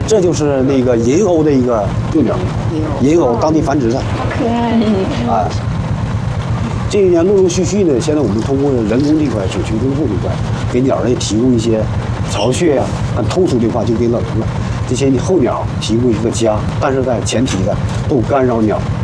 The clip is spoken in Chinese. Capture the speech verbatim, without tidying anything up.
这就是那个银鸥的一个幼鸟，银鸥当地繁殖的， 好可爱。 哎。这一年陆陆续续呢，现在我们通过人工这块、水渠维护这块，给鸟类提供一些巢穴呀、啊，按通俗的话就给冷了，这些候鸟提供一个家，但是在前提的不干扰鸟